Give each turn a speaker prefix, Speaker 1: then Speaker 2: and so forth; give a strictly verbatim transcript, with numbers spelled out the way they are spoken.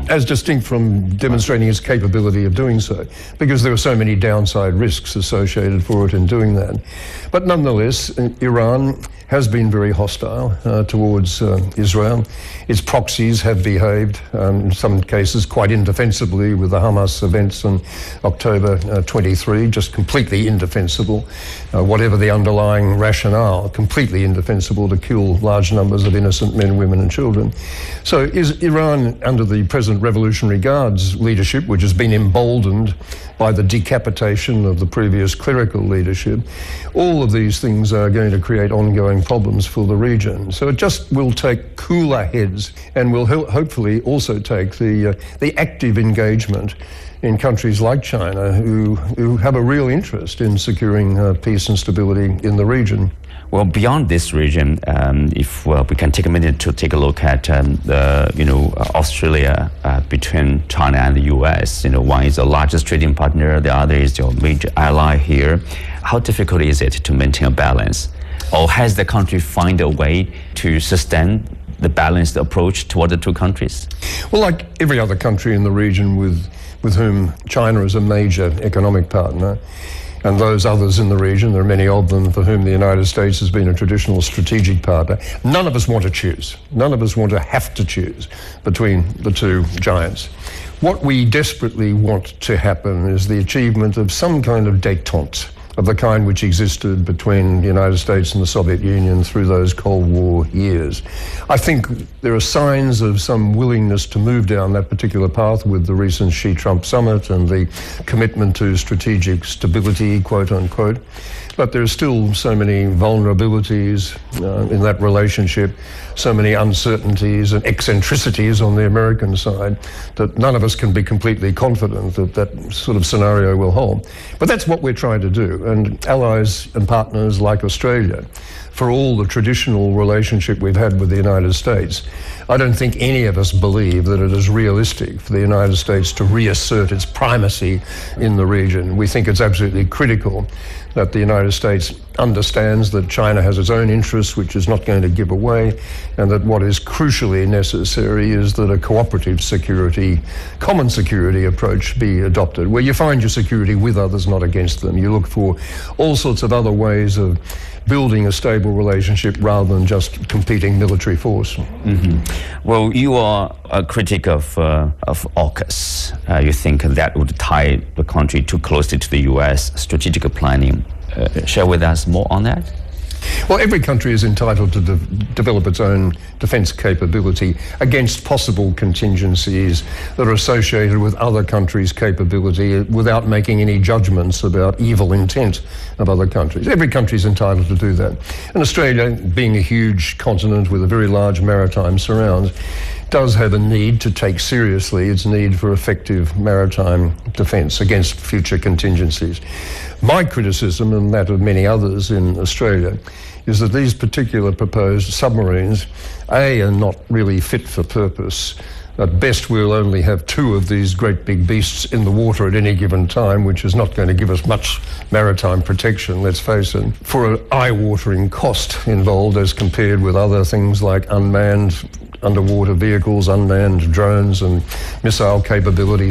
Speaker 1: as distinct from demonstrating its capability of doing so, because there are so many downside risks associated for it in doing that. But nonetheless, Iran has been very hostile uh, towards uh, Israel. Its proxies have behaved, um, in some cases, quite indefensibly with the Hamas events in October uh, twenty-three, just completely indefensible. Uh, whatever the underlying rationale, completely indefensible to kill large numbers of innocent men, women and children. So is Iran, under the present Revolutionary Guard's leadership, which has been emboldened by the decapitation of the previous clerical leadership, all of these things are going to create ongoing problems for the region. So it just will take cooler heads and will ho- hopefully also take the, uh, the active engagement in countries like China who, who have a real interest in securing uh, peace and stability in the region.
Speaker 2: Well, beyond this region, um, if well, we can take a minute to take a look at um, the, you know, Australia uh, between China and the U S. You know, one is the largest trading partner, the other is your major ally here. How difficult is it to maintain a balance? Or has the country found a way to sustain the balanced approach toward the two countries?
Speaker 1: Well, like every other country in the region with, with whom China is a major economic partner, and those others in the region, there are many of them for whom the United States has been a traditional strategic partner, none of us want to choose. None of us want to have to choose between the two giants. What we desperately want to happen is the achievement of some kind of détente, of the kind which existed between the United States and the Soviet Union through those Cold War years. I think there are signs of some willingness to move down that particular path with the recent Xi-Trump summit and the commitment to strategic stability, quote unquote. But there are still so many vulnerabilities uh, in that relationship, so many uncertainties and eccentricities on the American side that none of us can be completely confident that that sort of scenario will hold. But that's what we're trying to do. And allies and partners like Australia, for all the traditional relationship we've had with the United States, I don't think any of us believe that it is realistic for the United States to reassert its primacy in the region. We think it's absolutely critical that the United States understands that China has its own interests, which is not going to give away, and that what is crucially necessary is that a cooperative security, common security approach be adopted, where you find your security with others, not against them. You look for all sorts of other ways of building a stable relationship rather than just competing military force.
Speaker 2: Mm-hmm. Well, you are a critic of uh, of AUKUS. Uh, you think that would tie the country too closely to the U S strategic planning. Uh, share with us more on that?
Speaker 1: Well, every country is entitled to de- develop its own defence capability against possible contingencies that are associated with other countries' capability without making any judgments about evil intent of other countries. Every country is entitled to do that. And Australia, being a huge continent with a very large maritime surround, does have a need to take seriously its need for effective maritime defence against future contingencies. My criticism, and that of many others in Australia, is that these particular proposed submarines, A, are not really fit for purpose. At best, we'll only have two of these great big beasts in the water at any given time, which is not going to give us much maritime protection, let's face it, for an eye-watering cost involved as compared with other things like unmanned underwater vehicles, unmanned drones and missile capabilities